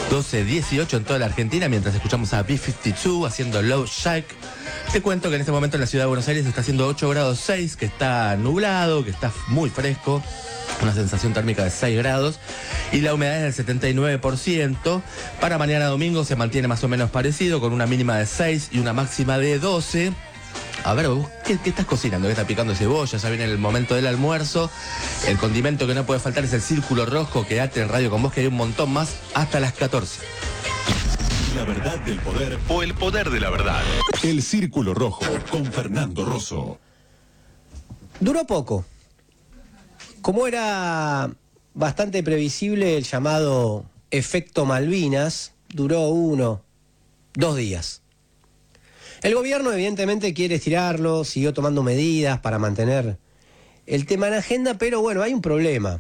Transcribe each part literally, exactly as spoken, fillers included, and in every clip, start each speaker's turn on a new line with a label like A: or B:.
A: doce dieciocho en toda la Argentina, mientras escuchamos a B cincuenta y dos haciendo Low Shack. Te cuento que en este momento en la ciudad de Buenos Aires está haciendo ocho grados seis, que está nublado, que está muy fresco, una sensación térmica de seis grados y la humedad es del setenta y nueve por ciento. Para mañana domingo se mantiene más o menos parecido, con una mínima de seis y una máxima de doce. A ver, vos, ¿qué, ¿qué estás cocinando? ¿Qué estás picando cebolla? Ya viene el momento del almuerzo. El condimento que no puede faltar es el círculo rojo. Quédate en Radio con Vos, que hay un montón más hasta las catorce.
B: La verdad del poder o el poder de la verdad. El Círculo Rojo con Fernando Rosso.
C: Duró poco. Como era bastante previsible el llamado efecto Malvinas, duró uno, dos días. El gobierno evidentemente quiere estirarlo, siguió tomando medidas para mantener el tema en agenda, pero bueno, hay un problema.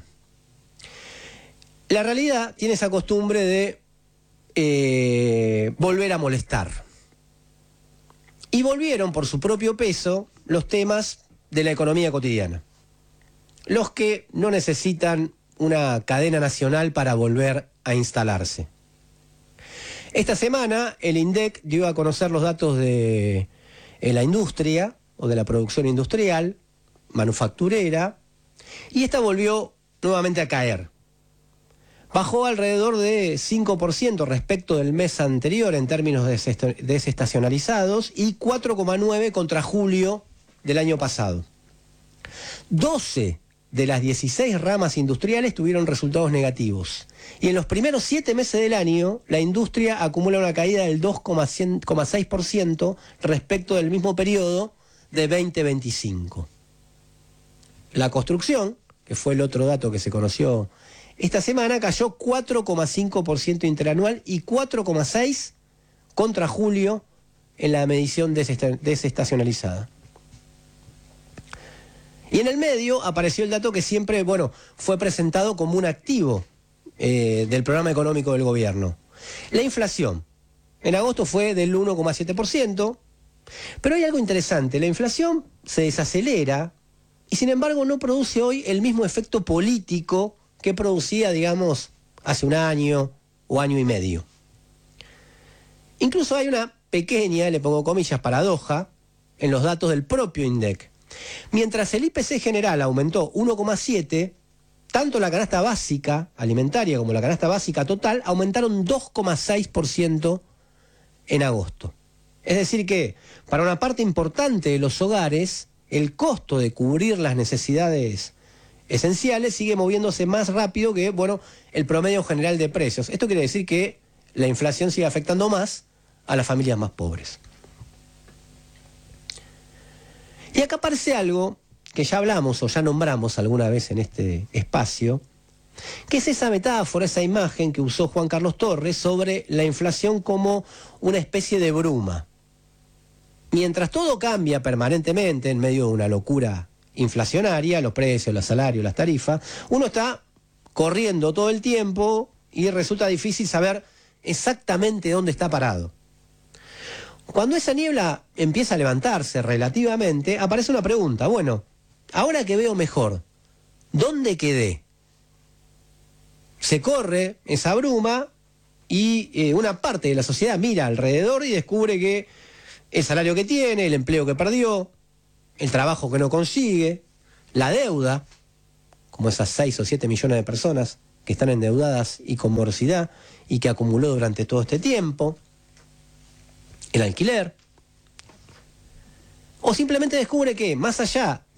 C: La realidad tiene esa costumbre de eh, volver a molestar. Y volvieron por su propio peso los temas de la economía cotidiana. Los que no necesitan una cadena nacional para volver a instalarse. Esta semana el INDEC dio a conocer los datos de, de la industria o de la producción industrial, manufacturera, y esta volvió nuevamente a caer. Bajó alrededor de cinco por ciento respecto del mes anterior en términos desestacionalizados y cuatro coma nueve por ciento contra julio del año pasado. doce de las dieciséis ramas industriales tuvieron resultados negativos. Y en los primeros siete meses del año, la industria acumula una caída del dos coma seis por ciento respecto del mismo periodo de veinte veinticinco. La construcción, que fue el otro dato que se conoció esta semana, cayó cuatro coma cinco por ciento interanual y cuatro coma seis por ciento contra julio en la medición desestacionalizada. Y en el medio apareció el dato que siempre, bueno, fue presentado como un activo eh, del programa económico del gobierno. La inflación. En agosto fue del uno coma siete por ciento, pero hay algo interesante. La inflación se desacelera y sin embargo no produce hoy el mismo efecto político que producía, digamos, hace un año o año y medio. Incluso hay una pequeña, le pongo comillas, paradoja en los datos del propio INDEC. Mientras el I P C general aumentó uno coma siete, tanto la canasta básica alimentaria como la canasta básica total aumentaron dos coma seis por ciento en agosto. Es decir que, para una parte importante de los hogares, el costo de cubrir las necesidades esenciales sigue moviéndose más rápido que, bueno, el promedio general de precios. Esto quiere decir que la inflación sigue afectando más a las familias más pobres. Y acá aparece algo que ya hablamos o ya nombramos alguna vez en este espacio, que es esa metáfora, esa imagen que usó Juan Carlos Torres sobre la inflación como una especie de bruma. Mientras todo cambia permanentemente en medio de una locura inflacionaria, los precios, los salarios, las tarifas, uno está corriendo todo el tiempo y resulta difícil saber exactamente dónde está parado. Cuando esa niebla empieza a levantarse relativamente, aparece una pregunta. Bueno, ahora que veo mejor, ¿dónde quedé? Se corre esa bruma y eh, una parte de la sociedad mira alrededor y descubre que el salario que tiene, el empleo que perdió, el trabajo que no consigue, la deuda, como esas seis o siete millones de personas que están endeudadas y con morosidad y que acumuló durante todo este tiempo, el alquiler, o simplemente descubre que más allá